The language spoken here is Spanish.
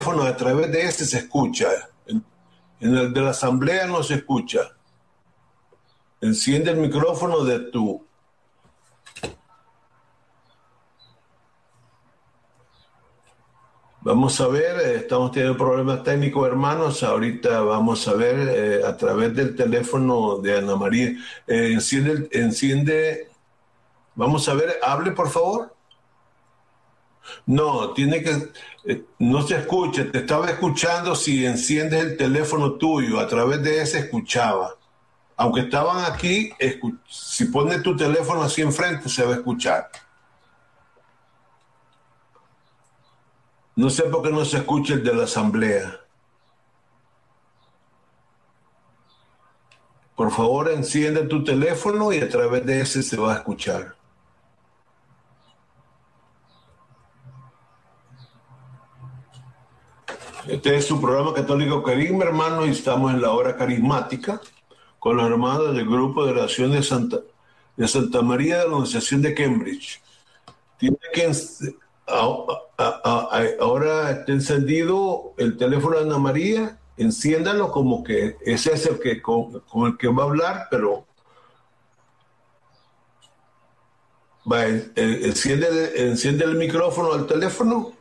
teléfono, a través de ese se escucha. En el de la asamblea no se escucha. Enciende el micrófono de tu... Vamos a ver, estamos teniendo problemas técnicos, hermanos. Ahorita vamos a ver a través del teléfono de Ana María. Enciende. Vamos a ver, hable por favor. No, tiene que... no se escucha, te estaba escuchando si enciendes el teléfono tuyo, a través de ese escuchaba. Aunque estaban aquí, si pones tu teléfono así enfrente se va a escuchar. No sé por qué no se escucha el de la asamblea. Por favor, enciende tu teléfono y a través de ese se va a escuchar. Este es su programa Católico Carisma, hermano, y estamos en la hora carismática con los hermanos del grupo de oración de Santa María de la Anunciación de Cambridge. Tiene que ahora está encendido el teléfono de Ana María, enciéndalo como que ese es el que con el que va a hablar, pero enciende el micrófono del teléfono.